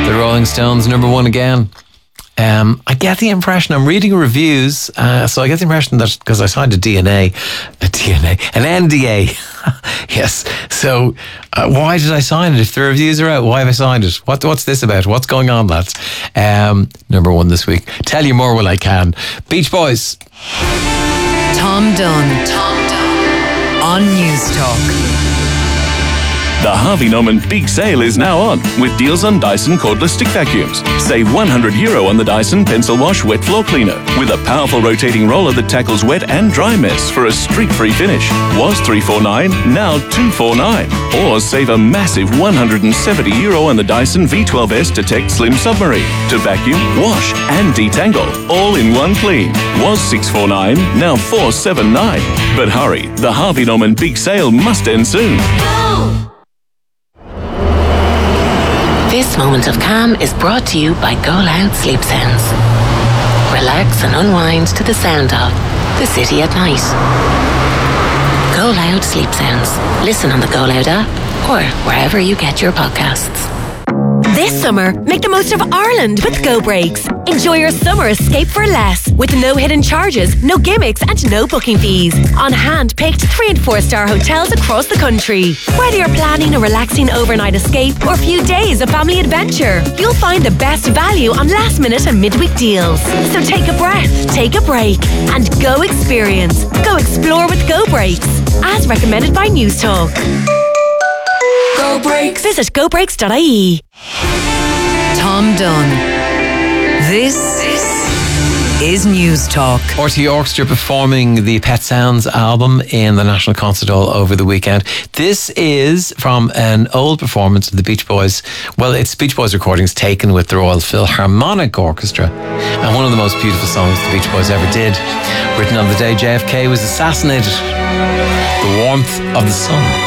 The Rolling Stones, number one again. I get the impression, I'm reading reviews, so I get the impression that because I signed an NDA. Yes. So why did I sign it? If the reviews are out, why have I signed it? What's this about? What's going on, lads? Number one this week. Tell you more when I can. Beach Boys. Tom Dunn on News Talk. The Harvey Norman Big Sale is now on with deals on Dyson cordless stick vacuums. Save €100 on the Dyson Pencil Wash Wet Floor Cleaner with a powerful rotating roller that tackles wet and dry mess for a streak-free finish. Was $349, now $249. Or save a massive €170 on the Dyson V12S Detect Slim Submarine to vacuum, wash and detangle all in one clean. Was $649, now $479. But hurry, the Harvey Norman Big Sale must end soon. This moment of calm is brought to you by Go Loud Sleep Sounds. Relax and unwind to the sound of the city at night. Go Loud Sleep Sounds. Listen on the Go Loud app or wherever you get your podcasts. This summer, make the most of Ireland with Go Breaks. Enjoy your summer escape for less with no hidden charges, no gimmicks and no booking fees. On hand-picked 3- and 4-star hotels across the country. Whether you're planning a relaxing overnight escape or a few days of family adventure, you'll find the best value on last-minute and midweek deals. So take a breath, take a break and go experience. Go explore with Go Breaks. As recommended by News Talk. Go Breaks. Visit gobreaks.ie. Tom Dunn. This is News Talk. RTÉ Orchestra performing the Pet Sounds album in the National Concert Hall over the weekend. This is from an old performance of the Beach Boys. Well, it's Beach Boys recordings taken with the Royal Philharmonic Orchestra, and one of the most beautiful songs the Beach Boys ever did, written on the day JFK was assassinated. The Warmth of the Sun.